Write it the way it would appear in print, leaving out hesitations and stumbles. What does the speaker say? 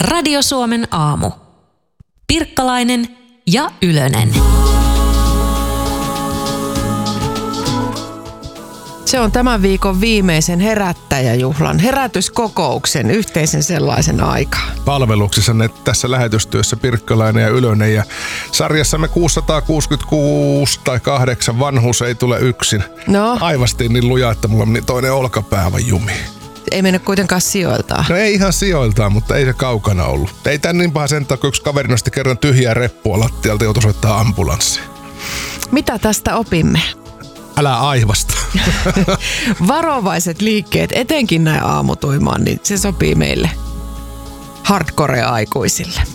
Radio Suomen aamu. Pirkkalainen ja Ylönen. Se on tämän viikon viimeisen herättäjäjuhlan, herätyskokouksen, yhteisen sellaisen aikaa. Palveluksessanne tässä lähetystyössä Pirkkalainen ja Ylönen ja sarjassamme 666 tai 8 vanhuus ei tule yksin. No? Aivastiin niin luja, että mulla meni toinen olkapää aivan jumiin. Ei mennä kuitenkaan sijoiltaan. No ei ihan sijoiltaan, mutta ei se kaukana ollut. Ei tän niin paha sen takia, kun yksi kaveri nosti kerran tyhjää reppua lattialta, joutui soittaa ambulanssia. Mitä tästä opimme? Älä aivasta. Varovaiset liikkeet, etenkin näin aamutuimaan, niin se sopii meille hardcore-aikuisille.